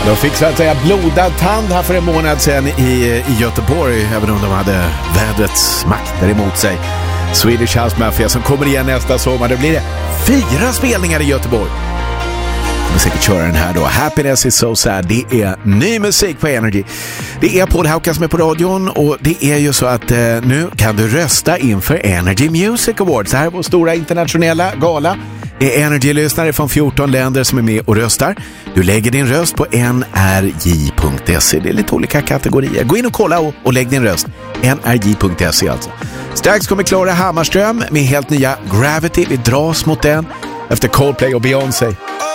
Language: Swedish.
De fick så att säga blodad tand här för en månad sedan i Göteborg, även om de hade vädrets makter emot sig. Swedish House Mafia som kommer igen nästa sommar. Det blir 4 spelningar i Göteborg. Jag kommer säkert köra den här då. Happiness is so sad. Det är ny musik på Energy. Det är Paul Haukas med på radion, och det är ju så att nu kan du rösta inför Energy Music Awards. Det här är vår stora internationella gala. Det är Energy-lyssnare från 14 länder som är med och röstar. Du lägger din röst på nrj.se. Det är lite olika kategorier. Gå in och kolla och lägg din röst. nrj.se alltså. Strax kommer Klara Hammarström med helt nya Gravity. Vi dras mot den efter Coldplay och Beyoncé.